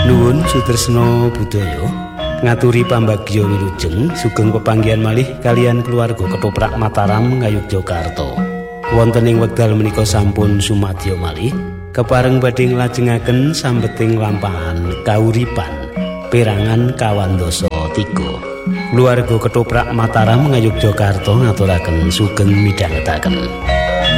Nuwun Sutresna Budaya ngaturi pambagya wilujeng sugeng pepanggihan malih kalian keluarga Ketoprak Mataram Ngayogyakarta. Wonten ing wekdal menika sampun sumadya malih kepareng badhe nglajengaken sambeting lampahan kauripan perangan kawandasa 3. Keluarga Ketoprak Mataram Ngayogyakarta ngaturaken sugeng midhangetaken.